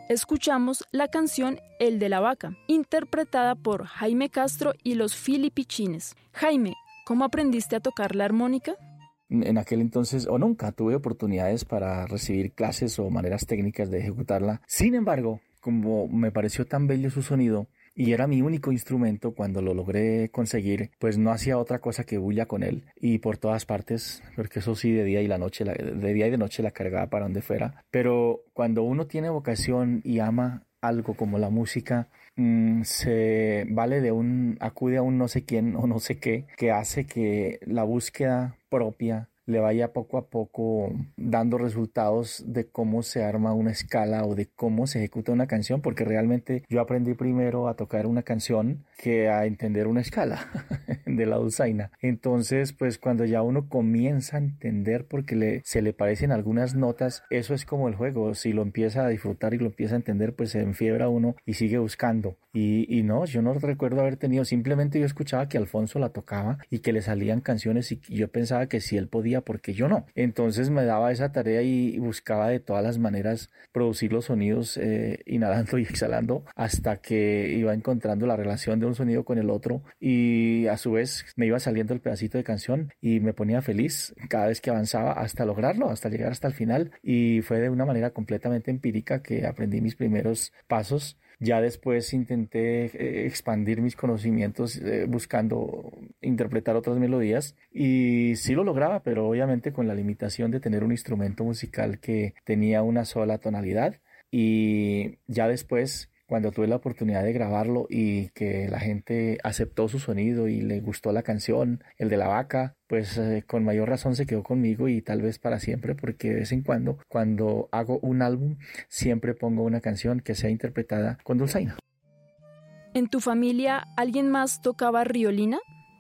Escuchamos la canción El de la Vaca, interpretada por Jaime Castro y los Filipichines. Jaime, ¿cómo aprendiste a tocar la armónica? En aquel entonces, o nunca, tuve oportunidades para recibir clases o maneras técnicas de ejecutarla. Sin embargo, como me pareció tan bello su sonido, y era mi único instrumento cuando lo logré conseguir, pues no hacía otra cosa que bulla con él y por todas partes, porque eso sí, de día y de noche la cargaba para donde fuera. Pero cuando uno tiene vocación y ama algo como la música, se vale acude a un no sé quién o no sé qué, que hace que la búsqueda propia le vaya poco a poco dando resultados de cómo se arma una escala o de cómo se ejecuta una canción, porque realmente yo aprendí primero a tocar una canción que a entender una escala de la dulzaina. Entonces, pues cuando ya uno comienza a entender porque se le parecen algunas notas, eso es como el juego. Si lo empieza a disfrutar y lo empieza a entender, pues se enfiebra uno y sigue buscando. Y no, yo no recuerdo haber tenido, simplemente yo escuchaba que Alfonso la tocaba y que le salían canciones y yo pensaba que si él podía, porque yo no. Entonces me daba esa tarea y buscaba de todas las maneras producir los sonidos inhalando y exhalando hasta que iba encontrando la relación de un sonido con el otro y a su vez me iba saliendo el pedacito de canción y me ponía feliz cada vez que avanzaba hasta lograrlo, hasta llegar hasta el final, y fue de una manera completamente empírica que aprendí mis primeros pasos. Ya después intenté expandir mis conocimientos buscando interpretar otras melodías y sí lo lograba, pero obviamente con la limitación de tener un instrumento musical que tenía una sola tonalidad. Y ya después, cuando tuve la oportunidad de grabarlo y que la gente aceptó su sonido y le gustó la canción, El de la Vaca, pues con mayor razón se quedó conmigo y tal vez para siempre, porque de vez en cuando hago un álbum, siempre pongo una canción que sea interpretada con dulzaina. ¿En tu familia alguien más tocaba riolina?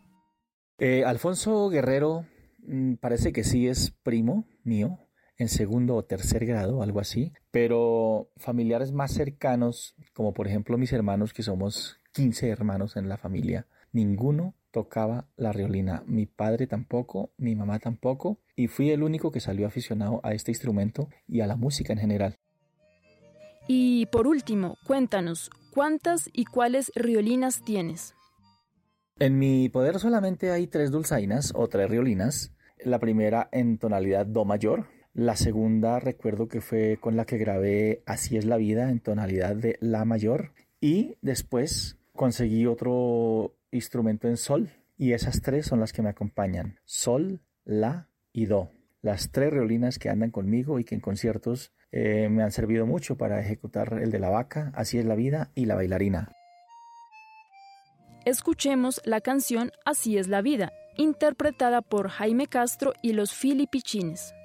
Alfonso Guerrero parece que sí es primo mío, en segundo o tercer grado, algo así, pero familiares más cercanos, como por ejemplo mis hermanos, que somos 15 hermanos en la familia, ninguno tocaba la riolina. Mi padre tampoco, mi mamá tampoco, y fui el único que salió aficionado a este instrumento y a la música en general. Y por último, cuéntanos, ¿cuántas y cuáles riolinas tienes? En mi poder solamente hay 3 dulzainas o 3 riolinas. La primera en tonalidad do mayor. La segunda recuerdo que fue con la que grabé Así es la vida en tonalidad de la mayor. Y después conseguí otro instrumento en sol. Y esas 3 son las que me acompañan. Sol, la y do. Las 3 riolinas que andan conmigo y que en conciertos me han servido mucho para ejecutar El de la Vaca, Así es la vida y La bailarina. Escuchemos la canción Así es la vida, interpretada por Jaime Castro y los Filipichines.